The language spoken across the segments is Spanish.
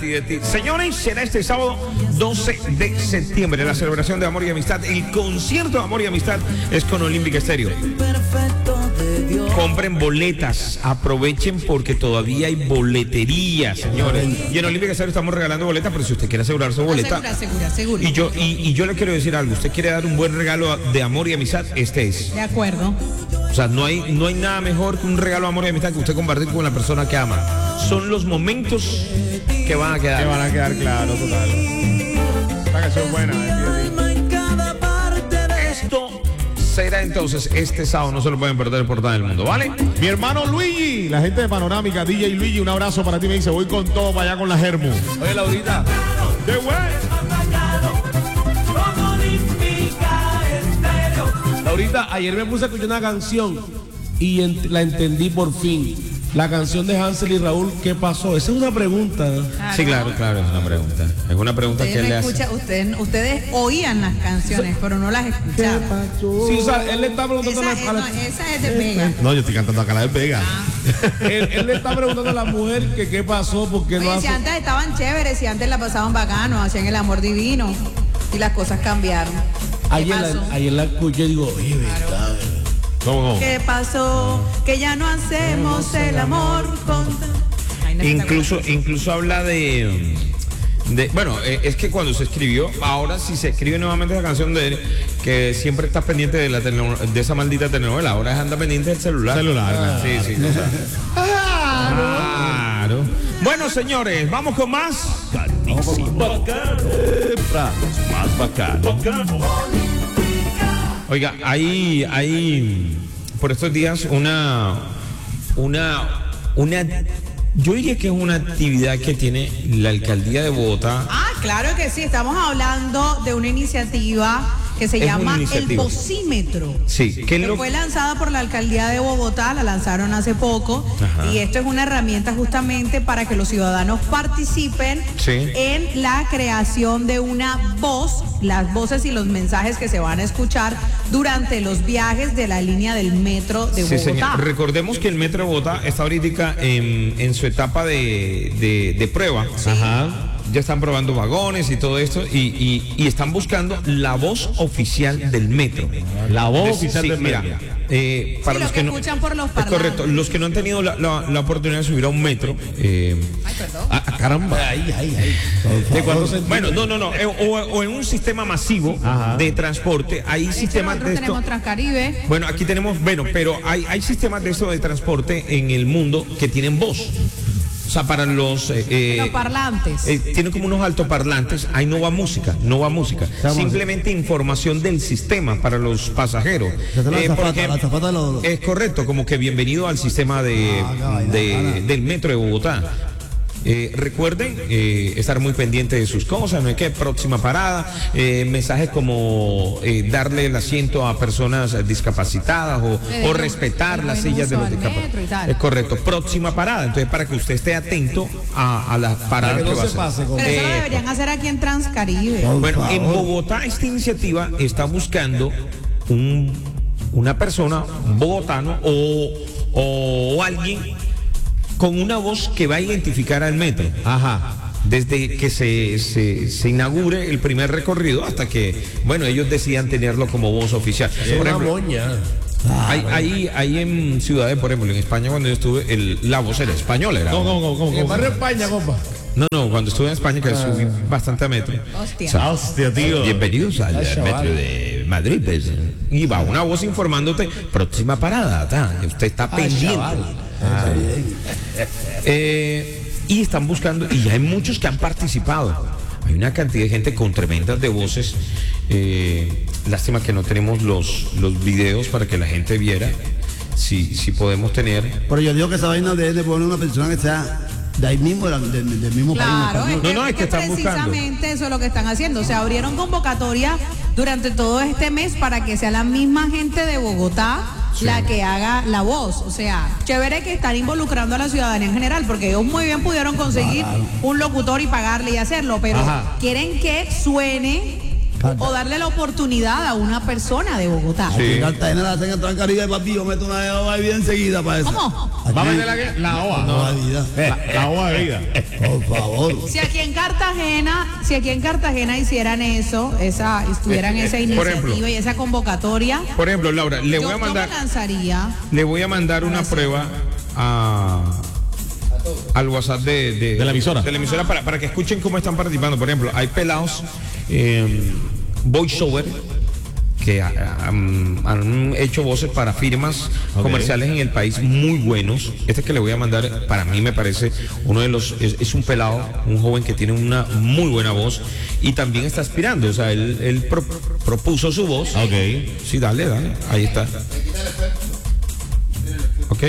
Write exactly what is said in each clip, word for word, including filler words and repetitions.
y de ti. Señores, será este sábado doce de septiembre la celebración de Amor y Amistad. El concierto de Amor y Amistad es con Olímpica Estéreo. Compren boletas, aprovechen porque todavía hay boletería, señores. Y en Olímpica Estéreo estamos regalando boletas, pero si usted quiere asegurar su boleta. Segura, segura, segura. Y yo, y, y yo le quiero decir algo, usted quiere dar un buen regalo de amor y amistad, este es. De acuerdo. O sea, no hay, no hay nada mejor que un regalo de amor y amistad que usted compartir con la persona que ama. Son los momentos que van a quedar. Que van a quedar claro, total. Esta canción es buena, eh. Esto será entonces este sábado, no se lo pueden perder por todo el mundo, ¿vale? Mi hermano Luigi, la gente de Panorámica, D J Luigi, un abrazo para ti, me dice, voy con todo para allá con la Germu. Oye, Laurita. ¡Qué bueno! Laurita, ayer me puse a escuchar una canción y ent- la entendí por fin. La canción de Hansel y Raúl, ¿qué pasó? Esa es una pregunta. Claro. Sí, claro, claro, es una pregunta. Es una pregunta Ustedes, que me le hace. escucha, ustedes, ustedes oían las canciones, pero no las escuchaban. Sí, o sea, él le está preguntando Esa, a la, es, a no, la- esa es de Vega. No, yo estoy cantando acá la de Pega. él, él le está preguntando a la mujer que qué pasó, por qué no Oye, si hace. antes estaban chéveres, si antes la pasaban bacano, hacían el amor divino y las cosas cambiaron. ¿Qué Ayer pasó? la, ayer la escuché y digo, oye, verdad. ¿Cómo, cómo? ¿Qué pasó? Que ya no hacemos el amor con... Ay, no, Incluso, incluso habla de, de bueno, eh, es que cuando se escribió, ahora si se escribe nuevamente la canción de él, que siempre está pendiente de la teleno- de esa maldita telenovela, ahora anda pendiente del celular. Celular, claro. Sí, sí. O sea, claro. Bueno, señores, vamos con más. Más bacano. Oiga, hay, hay por estos días una, una, una, yo diría que es una actividad que tiene la alcaldía de Bogotá. Ah, claro que sí, estamos hablando de una iniciativa que se Es una llama el iniciativa. Vocímetro. Sí, ¿qué es Que lo fue lanzada por la alcaldía de Bogotá, la lanzaron hace poco. Ajá. Y esto es una herramienta justamente para que los ciudadanos participen Sí. en la creación de una voz, las voces y los mensajes que se van a escuchar durante los viajes de la línea del metro de Sí, Bogotá. señor. Recordemos que el Metro de Bogotá está ahorita en, en su etapa de, de, de prueba. Ajá. Ya están probando vagones y todo esto y, y, y están buscando la voz oficial del metro. La voz De- oficial sí, del mira, metro. eh, para Sí, los lo que no, escuchan por los es correcto, parlantes. los que no han tenido la, la- la oportunidad de subir a un metro. eh, Ay, perdón. Ah, caramba. Ay, ay, ay. ¿De cuánto se bueno, no, no, no, eh, o, o en un sistema masivo Ajá. de transporte, hay Es que sistemas nosotros de esto. tenemos Transcaribe. Bueno, aquí tenemos, bueno, pero hay, hay sistemas de esto de transporte en el mundo que tienen voz. O sea, para los... eh, eh, Los parlantes. eh, tiene como unos altoparlantes, ahí no va música, no va música. Simplemente información del sistema para los pasajeros. la Eh, azafata, porque la azafata lo- es correcto, como que bienvenido al sistema de, de- del metro de Bogotá. Eh, recuerden eh, estar muy pendientes de sus cosas, no hay que próxima parada, eh, mensajes como eh, darle el asiento a personas discapacitadas o, Le den o un- respetar le las den sillas de uso los al metro y discapacitados. tal. Es correcto, próxima parada, entonces para que usted esté atento a, a las paradas Para que que no va a se hacer. pase con- Pero eso lo Eh, deberían hacer aquí en Transcaribe. Por bueno, favor. en Bogotá esta iniciativa está buscando un, una persona, un bogotano o, o alguien con una voz que va a identificar al metro. Ajá. Desde que se, se, se inaugure el primer recorrido hasta que, bueno, ellos decidan tenerlo como voz oficial. Es Por una ejemplo, moña. hay, hay, hay en ciudades, por ejemplo, en España cuando yo estuve, el, la voz era española. Era, ¿Cómo, cómo, cómo, En cómo? barrio España, compa. no, no, cuando estuve en España, que subí bastante a metro. Hostia. O sea, Hostia, tío. bienvenidos al Ay, metro chaval. de Madrid. Pues, y va una voz informándote, próxima parada, ta, que usted está Ay, pendiente. chaval. Eh, y están buscando, y ya hay muchos que han participado. Hay una cantidad de gente con tremendas de voces. Eh, lástima que no tenemos los, los videos para que la gente viera. Si, si podemos tener. Pero yo digo que esa vaina de, de poner una persona que sea de ahí mismo, de la- de- del mismo Claro, país. es que, No, no, es es que que están buscando. precisamente eso es lo que están haciendo. O sea, abrieron convocatoria durante todo este mes para que sea la misma gente de Bogotá la que haga la voz. O sea, chévere que están involucrando a la ciudadanía en general, porque ellos muy bien pudieron conseguir un locutor y pagarle y hacerlo, pero Ajá. quieren que suene o darle la oportunidad a una persona de Bogotá. Aquí en Cartagena la hacen en Transcaribe, papi, yo meto una de vida enseguida para eso. ¿Cómo? Aquí, ¿Va a meter la, qué? La O A? no, la vida. La, la O A de vida. Por favor. Si aquí en Cartagena, si aquí en Cartagena hicieran eso, esa, estuvieran esa Por iniciativa ejemplo. y esa convocatoria, Por ejemplo, Laura, le yo, voy a yo me mandar, lanzaría. le voy a mandar una prueba a al WhatsApp de, de, De la emisora. de la emisora para, para que escuchen cómo están participando. Por ejemplo, hay pelados eh, voiceover que ha- han, han hecho voces para firmas Ok. comerciales en el país muy buenos. Este que le voy a mandar, para mí me parece uno de los, es, es un pelado, un joven que tiene una muy buena voz y también está aspirando. O sea, él, él pro- propuso su voz. Ok. Sí, dale, dale, ahí está. ¿Ok?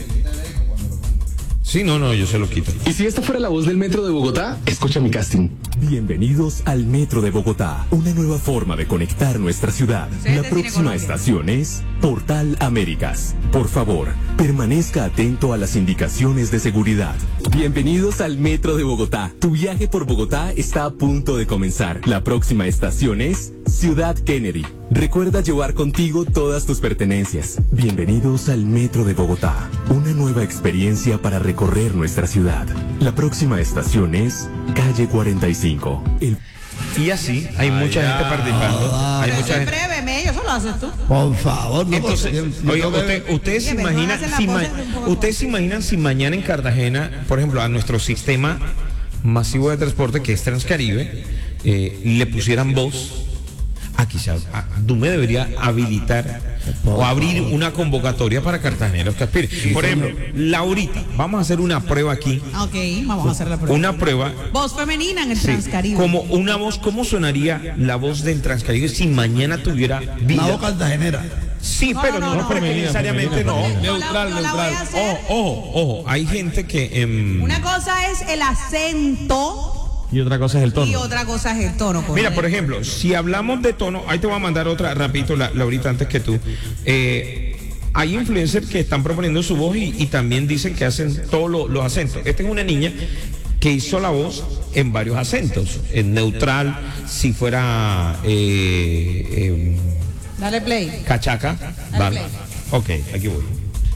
Sí, no, no, yo se lo quito. Y si esta fuera la voz del Metro de Bogotá, escucha mi casting. Bienvenidos al Metro de Bogotá, una nueva forma de conectar nuestra ciudad. Sí, La de Cine próxima Colombia. estación es Portal Américas. Por favor, permanezca atento a las indicaciones de seguridad. Bienvenidos al Metro de Bogotá. Tu viaje por Bogotá está a punto de comenzar. La próxima estación es Ciudad Kennedy. Recuerda llevar contigo todas tus pertenencias. Bienvenidos al Metro de Bogotá, una nueva experiencia para recorrer nuestra ciudad. La próxima estación es Calle cuarenta y cinco. El Y así, hay mucha gente participando. Hay Pero mucha eso es gente. breve, me, eso lo haces tú. Por favor, no. Entonces, porque yo oiga, tengo que- usted- ustedes se Oye, pero imaginan, hace la si voz ma- de un poco- ustedes se imaginan si mañana en Cartagena, por ejemplo, a nuestro sistema masivo de transporte que es Transcaribe, eh, le pusieran voz. Aquí se, a- Dume debería habilitar o abrir una convocatoria para cartageneros que aspiren. Por ejemplo, Laurita, vamos a hacer una prueba aquí, Ok, vamos a hacer la prueba. una prueba. Voz femenina en el Sí, Transcaribe. como una voz, ¿cómo sonaría la voz del Transcaribe si mañana tuviera Una vida? voz cartagenera. Sí, No, pero no, no, no, no. porque necesariamente no. Femenina, Yo la- Neutral, yo la voy a neutral. hacer. Ojo, ojo, ojo, hay gente que em, Una cosa es el acento Y otra cosa es el tono. y otra cosa es el tono. pues. mira, por ejemplo, si hablamos de tono, ahí te voy a mandar otra rapidito, la, Laurita, antes que tú. Eh, hay influencers que están proponiendo su voz y, y también dicen que hacen todos lo- los acentos. Esta es una niña que hizo la voz en varios acentos, en neutral, si fuera eh, em, Dale play. cachaca, Dale vale. play. Ok, aquí voy.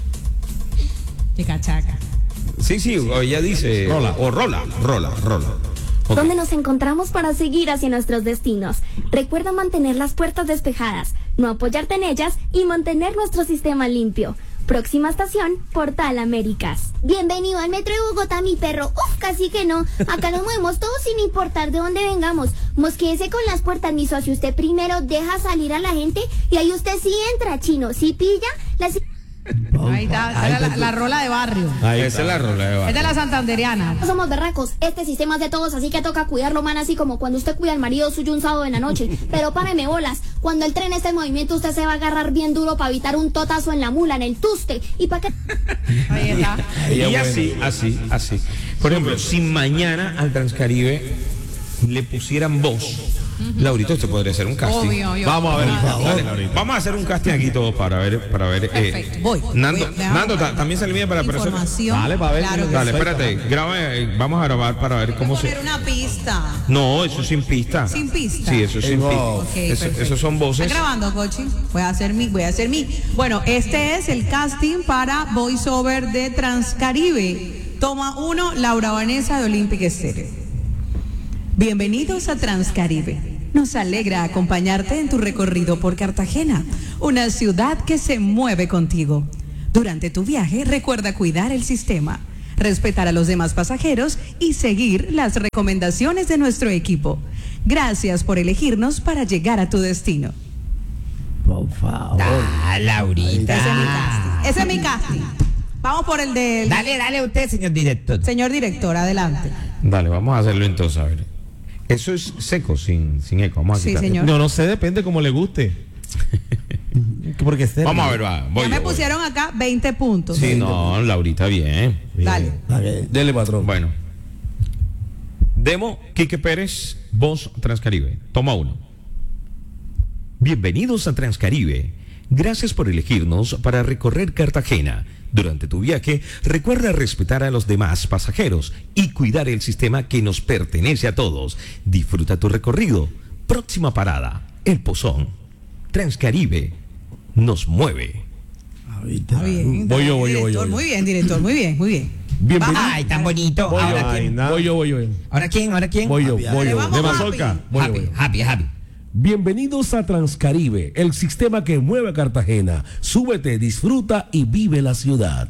Qué cachaca. Sí, sí, o ella dice. Rola. O rola, rola, rola. Ok. Donde nos encontramos para seguir hacia nuestros destinos. Recuerda mantener las puertas despejadas, no apoyarte en ellas y mantener nuestro sistema limpio. Próxima estación, Portal Américas. Bienvenido al Metro de Bogotá, mi perro. Uf, casi que no. Acá nos movemos todos sin importar de dónde vengamos. Mosquéese con las puertas, mi socio. Usted primero deja salir a la gente y ahí usted sí entra, chino. Sí pilla. Las... Ahí está, esa era la, la rola de barrio. Ahí Esa está. es la rola de Esta barrio. es la santanderiana. No somos berracos. Este sistema es de todos, así que toca cuidarlo, man, así como cuando usted cuida al marido suyo un sábado en la noche. Pero páreme bolas. Cuando el tren esté en movimiento, usted se va a agarrar bien duro para evitar un totazo en la mula, en el tuste. Y para que... Ahí está. Y así, así, así. Por ejemplo, si mañana al Transcaribe le pusieran voz, Laurita, usted podría hacer un casting. Obvio, yo. Vamos a ver, Claro. por favor, Laurita. Vamos a hacer un casting aquí todos para ver, para ver. eh, Perfecto, voy. Nando, Voy, déjame Nando, poner ta- también se le viene para para eso. Información. Dale, pa' ver. Claro que Dale, sí. espérate, graba, eh, vamos a grabar para ver cómo Voy a se. poner una pista. No, eso es sin pista. Sin pista. Sí, eso es sin Wow. pista. Ok, Eso- perfecto. esos son voces. ¿Está grabando, Cochi? Voy a hacer mi, voy a hacer mi. Bueno, este es el casting para voiceover de Transcaribe. Toma uno, Laura Vanessa de Olympic Stereo. Bienvenidos a Transcaribe. Nos alegra acompañarte en tu recorrido por Cartagena, una ciudad que se mueve contigo. Durante tu viaje, recuerda cuidar el sistema, respetar a los demás pasajeros y seguir las recomendaciones de nuestro equipo. Gracias por elegirnos para llegar a tu destino. Por favor. Ah, Laurita. Ese es mi casting. Ese es mi casting. Vamos por el del Dale, dale usted, señor director. señor director, adelante. Dale, vamos a hacerlo entonces, a ver. Eso es seco, sin, sin eco. Vamos a Sí, quitar. señor. No, no sé, depende como le guste. Porque esté. Vamos a ver, va. Voy Ya me yo, voy. pusieron acá veinte puntos. Sí, no, Laurita, bien. Dale. Ok. Dele, patrón. Bueno. Demo, Quique Pérez, voz Transcaribe. Toma uno. Bienvenidos a Transcaribe. Gracias por elegirnos para recorrer Cartagena. Durante tu viaje, recuerda respetar a los demás pasajeros y cuidar el sistema que nos pertenece a todos. Disfruta tu recorrido. Próxima parada, El Pozón. Transcaribe nos mueve. Está bien. Voy yo, voy yo, voy yo, Director, voy yo. Muy bien, director, muy bien, muy bien. Bienvenido. Ay, tan bonito. Voy yo, Ahora Ay, quién. nada. voy yo, voy yo. voy yo. ¿Ahora quién? ¿Ahora quién? Voy yo, Happy, voy yo. vamos, De Happy. mazorca. Voy yo, Happy, voy yo. happy, happy. Bienvenidos a Transcaribe, el sistema que mueve a Cartagena. Súbete, disfruta y vive la ciudad.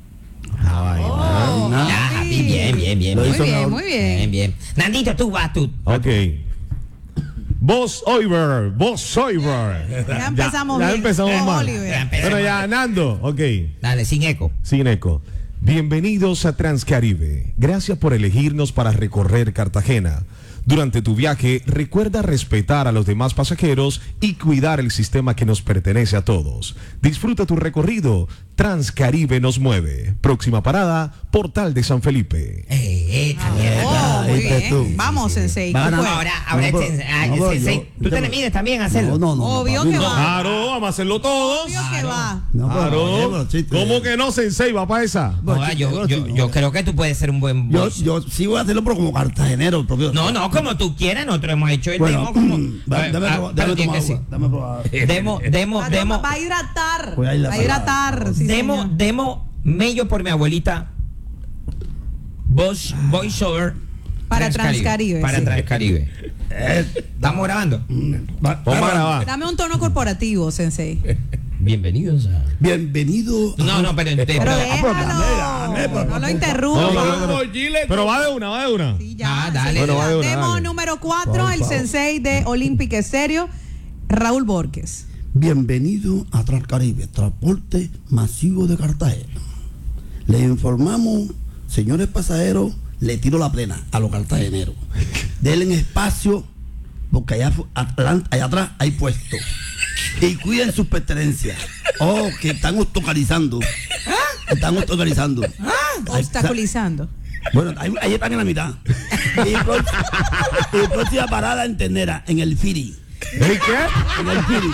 Oh, Ya, happy, bien, bien, bien. Lo bien. hizo Muy bien, mejor. muy bien. Bien, bien. Nandito, tú vas, tú. Ok. Vos Oiver, vos Oiver. Ya empezamos Ya, bien. empezamos Oh, mal. Oliver. Ya empezamos. Bueno, ya, Nando. Ok. Dale, sin eco. Sin eco. Bienvenidos a Transcaribe. Gracias por elegirnos para recorrer Cartagena. Durante tu viaje, recuerda respetar a los demás pasajeros y cuidar el sistema que nos pertenece a todos. Disfruta tu recorrido. Transcaribe nos mueve. Próxima parada, Portal de San Felipe. Eh, eh, también. Oh, muy Ahí estás bien. tú. Vamos, Sensei. ¿qué No, fue? ahora, ahora, No, pero- el sensei- ay, no, el pero sensei, yo- tú te yo- le mides también a hacerlo. No, no, no. Obvio papi, que no. va. Claro, vamos a hacerlo todos. Obvio que va. No, pero- Claro. pero, chiste. ¿Cómo que no, Sensei? Va para esa. No, Bueno, yo, bueno, yo, sí, yo no. creo que tú puedes ser un buen Yo, voice. yo sí voy a hacerlo, pero como cartagenero. Propio. No, no, como tú quieras, nosotros hemos hecho el Bueno, demo como. va- Eh, dame ah, probar- pero dame tiene tomar que ser- agua, dame probar. Demo, demo, Va, demo, va a hidratar. Voy a ir a Va a la hidratar. sí, demo, señor. demo, mello por mi abuelita. Voice, voiceover. Para Transcaribe, Para sí. Transcaribe. Eh, Estamos grabando. va- Vamos a va- grabar. Dame un tono corporativo, Sensei. Bienvenidos a. Bienvenido. a- No, no, pero. Pero pero- déjalo. dame, por No lo favor. interrumpa. No, no, no, no. Oye, Gile, Pero va de una, va de una. Sí, ya, Ah, dale. excelente. Bueno, va de una, Demo dale. número cuatro, Por el favor. sensei de Olympic Estéreo, Raúl Borges. Bienvenido a Transcaribe, transporte masivo de Cartagena. Les informamos, señores pasajeros, le tiro la plena a los cartageneros. Denle espacio, porque allá, fu- atlan- allá atrás hay puesto. Y cuiden sus pertenencias. Oh, que están obstaculizando. Están obstaculizando. Ahí- Obstaculizando. Bueno, ahí, ahí están en la mitad. Y, pro- y próxima parada en Tendera, en el Firi. ¿Eh, qué? En el Firi.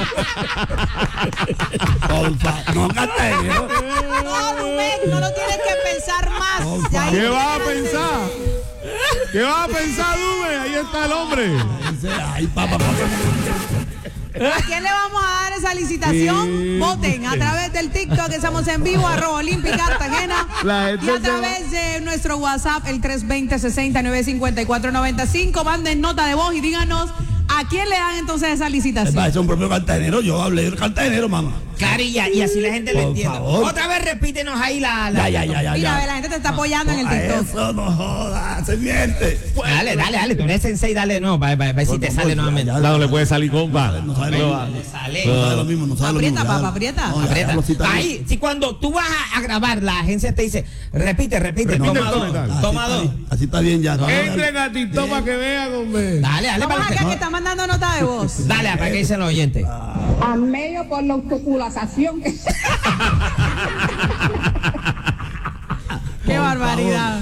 Por favor, no cartagenero. No, Rubén, no lo tienes que pensar más. Por Ya ¿Qué ahí vas a tienes- pensar? ¿Qué vas a pensar, Dube? Ahí está el hombre. Ay, papá, papá. ¿A quién le vamos a dar esa licitación? Voten a través del TikTok, que estamos en vivo, arroba Olympic Cartagena. La gente Y a se través de nuestro WhatsApp, el tres dos cero, seis nueve cinco cuatro nueve cinco. Manden nota de voz y díganos a quién le dan entonces esa licitación. Es un propio cartagenero. Yo hablé del cartagenero, mamá. Claro, y, ya- y así la gente lo Por entiende. favor. Otra vez repítenos ahí la. la- Ya, ya, ya, ya. Mira, ve, ya. la gente te está apoyando en el A TikTok. Eso no jodas, se miente. Dale, dale, dale. Tú eres sensei, dale, no, para ver si te Por sale favor, nuevamente. ya, ya. No le puede salir, compa. No sabe No lo va. mismo. Le sale. No sabe lo mismo, no sabe lo Aprieta, mismo. ya. papá, aprieta. No, ya, Aprieta. ya lo cita bien. Ahí, si cuando tú vas a, a grabar, la agencia te dice, repite, repite, Repite toma todo, dos, dale. Así toma está dos. bien, Así está bien ya. No, Entren a TikTok para que vean, hombre. Dale, dale, Vamos para acá que, que está mandando nota de voz. dale, para que dicen los oyentes. A medio por la autoculación. Qué barbaridad.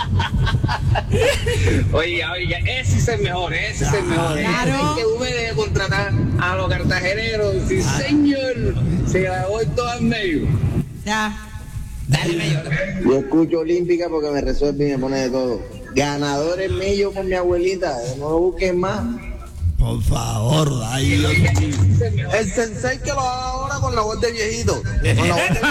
Oiga, oiga, ese es el mejor, ese es el mejor. Claro. Ese que V debe contratar a los cartageneros. Sí, señor. Se la voy todo en medio. Ya. Dale, medio. Yo escucho Olímpica porque me resuelve y me pone de todo. Ganadores mello con mi abuelita, no lo busquen más. Por favor, ay, Dios mío. El sensei que lo haga ahora con la voz de viejito. Con la voz de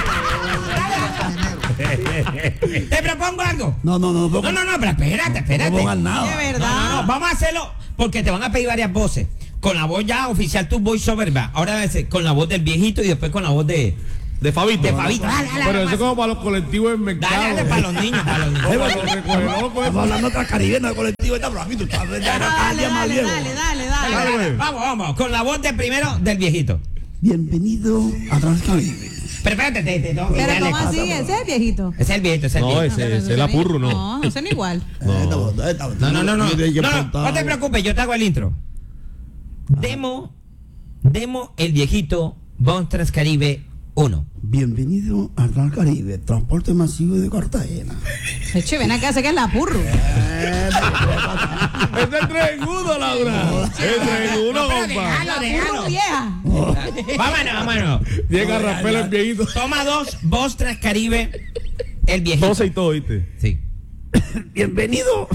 Te propongo algo. No, no, no. No, no, no, pero espérate, espérate. No pongan De nada. verdad. No, no, no, vamos a hacerlo porque te van a pedir varias voces. Con la voz ya oficial, tu voiceover, va. Ahora debe ser con la voz del viejito y después con la voz de, De Fabito. de Fabito. Dale, dale, Pero dale, eso es como para los colectivos en mercado. dale, dale, para los niños, para los niños. Eh, Para bueno, los recogelores, pues. Estamos hablando de Transcaribe, no de colectivo. Está pero tú estás ya era cada Dale, día más dale, viejo. dale, dale, Dale, dale. dale, vamos, vamos, con la voz de primero del viejito. Bienvenido a Transcaribe. Pero espérate, te, te tengo que Pero darle- ¿cómo así? Ese es el viejito. Ese es el viejito, ese es el No, viejito. ese ese es la purro, ¿no? No, no son igual. Eh, No, no, no, no. No, no, no te preocupes, yo te hago el intro. Demo, demo el viejito Bon Transcaribe uno. Bienvenido a Transcaribe, transporte masivo de Cartagena. Che, ven acá, sé que es la purro. Este es tres en uno, Laura. Es en uno, Pero compa. déjalo, La déjalo. purro vieja. Vámonos, vámonos. Llega a raspelar el viejito. Toma dos, Voz Transcaribe, el viejito. Tose y todo, ¿viste? Sí. Bienvenido.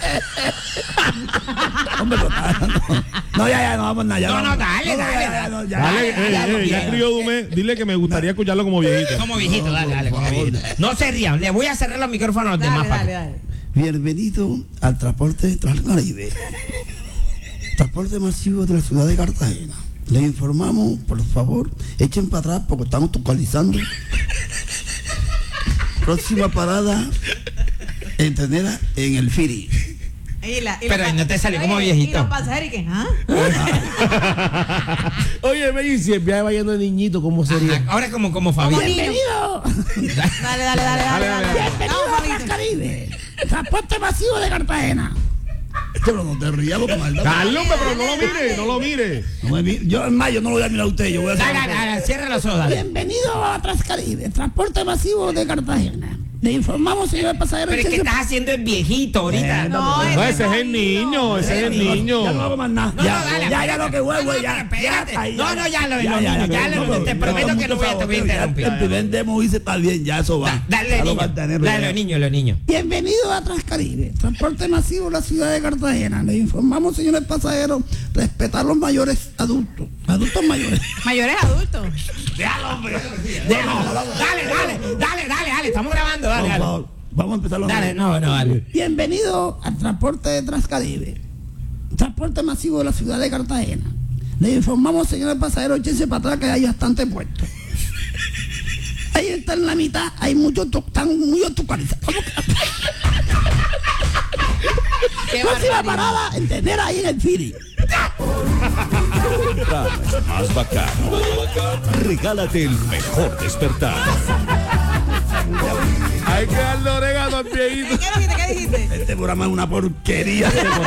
Hombre, no, no, no, ya, ya, no vamos nada. Ya, No, vamos. no, dale, No, dale, ya, dale. no, ya, Dale, ya, eh, ya, eh, ya, ya crió Dume, dile que me gustaría escucharlo como viejito. Como viejito, dale, dale, como viejito. No se rían, le voy a cerrar los micrófonos a los demás. Dale, para dale, que- dale. Bienvenido al transporte Transcaribe. Transporte masivo de la ciudad de Cartagena. Les informamos, por favor, echen para atrás porque estamos totalizando. Próxima parada en Tenera, en el Firi. Y la- y Pero los ahí no te salió como Oye, viejito. Y los pasajeros, ¿y qué? ¿Ah? Oye, ve, y si el viaje va lleno de niñitos, ¿cómo sería? Ajá, ahora como, como Fabián. Bienvenido. Dale, dale, dale, dale. dale, dale. Bienvenido Vamos, a Fabito. Transcaribe. Transporte masivo de Cartagena. Pero no te rías porque maldad. Carlos, pero no lo mire, no lo mire. No me mi- yo en mayo no lo voy a mirar a usted, yo voy a hacer. Dale, dale, dale, cierra los ojos, dale. Bienvenido a Transcaribe, transporte masivo de Cartagena. Le informamos, señor pasajero. Pero es que échense- estás haciendo el viejito ahorita. Eh, No, No, ese es el niño, ese es el niño. Ya no hago más nada. No, ya, no, dale, ya, ya espérate. lo que huevo, No, no, ya. pero espérate. ya, No, no, ya lo- lo- ya no, lo- pero- te no, prometo no, que no voy a- te voy a saboteo, interrumpir. ya El primer demo hice está bien, ya eso va. Da- Dale, Ya lo niño. mantener, Dale, ya. los niños, los niños. Bienvenido a Transcaribe, transporte masivo en la ciudad de Cartagena. Les informamos, señores pasajeros, respetar los mayores adultos. Adultos mayores. Mayores adultos. Déjalo, hombre. Déjalo. Dale, dale, dale, dale, dale. Estamos grabando, dale, Por dale. favor, vamos a empezar los Dale, no, no, dale. Bienvenido al transporte de Transcaribe, transporte masivo de la ciudad de Cartagena. Les informamos, señores pasajeros, échense para atrás que hay bastante puestos. Ahí está en la mitad, hay muchos, to- están muy autocalizados. Qué Próxima barbaridad. parada, entender ahí en el Firi. Más bacano. Regálate el mejor despertar. Hay que darle orégano al viejito. ¿Qué dijiste? ¿Qué dijiste? Este programa es una porquería.